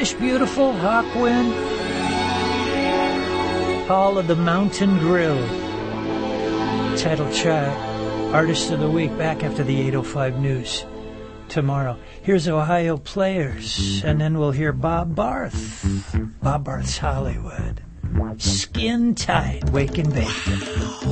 Finish Beautiful, Hawkwind. Hall of the Mountain Grill. Title track, Artist of the Week, back after the 8:05 news tomorrow. Here's Ohio Players, and then we'll hear Bob Barth. Bob Barth's Hollywood. Skin Tight, Wake and Bake.